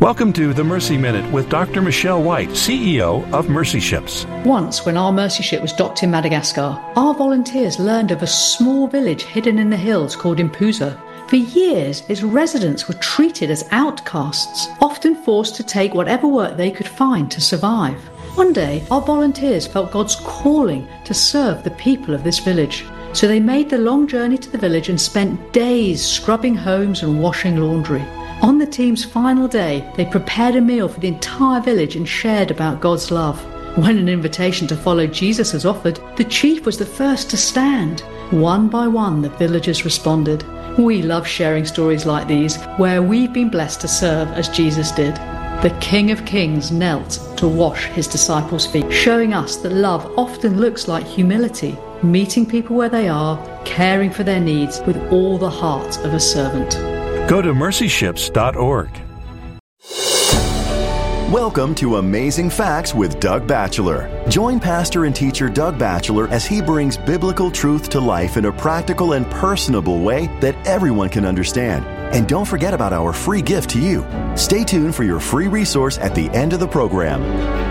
Welcome to the Mercy Minute with Dr. Michelle White, CEO of Mercy Ships. Once, when our Mercy Ship was docked in Madagascar, our volunteers learned of a small village hidden in the hills called Impuzo. For years, its residents were treated as outcasts, often forced to take whatever work they could find to survive. One day, our volunteers felt God's calling to serve the people of this village. So they made the long journey to the village and spent days scrubbing homes and washing laundry. On the team's final day, they prepared a meal for the entire village and shared about God's love. When an invitation to follow Jesus was offered, the chief was the first to stand. One by one, the villagers responded. We love sharing stories like these, where we've been blessed to serve as Jesus did. The King of Kings knelt to wash his disciples' feet, showing us that love often looks like humility, meeting people where they are, caring for their needs with all the heart of a servant. Go to mercyships.org. Welcome to Amazing Facts with Doug Batchelor. Join pastor and teacher Doug Batchelor as he brings biblical truth to life in a practical and personable way that everyone can understand. And don't forget about our free gift to you. Stay tuned for your free resource at the end of the program.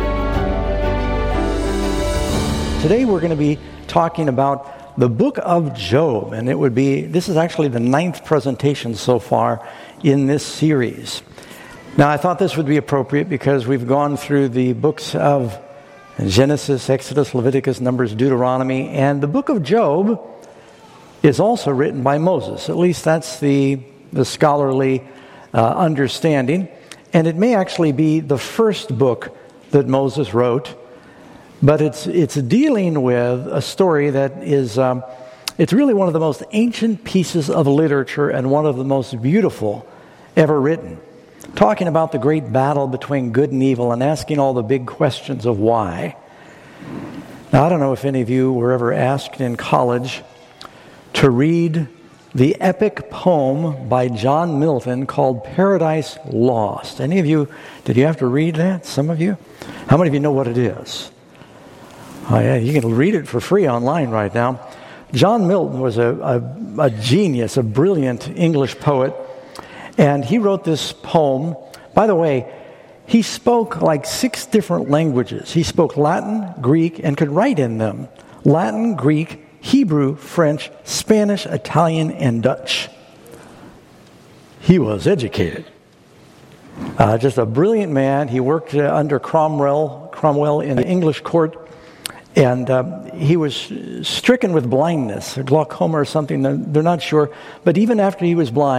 Today we're going to be talking about the book of Job, and this is actually the 9th presentation so far in this series. Now, I thought this would be appropriate because we've gone through the books of Genesis, Exodus, Leviticus, Numbers, Deuteronomy, and the book of Job is also written by Moses. At least that's the scholarly understanding. And it may actually be the first book that Moses wrote, but it's dealing with a story that is, it's really one of the most ancient pieces of literature and one of the most beautiful ever written. Talking about the great battle between good and evil and asking all the big questions of why. Now, I don't know if any of you were ever asked in college to read the epic poem by John Milton called Paradise Lost. Any of you, did you have to read that? Some of you? How many of you know what it is? Oh yeah, you can read it for free online right now. John Milton was a genius, a brilliant English poet, and he wrote this poem. By the way, he spoke like 6 different languages. He spoke Latin, Greek, and could write in them. Latin, Greek, Hebrew, French, Spanish, Italian, and Dutch. He was educated. Just a brilliant man. He worked under Cromwell in the English court. And he was stricken with blindness, or glaucoma or something, they're not sure. But even after he was blind,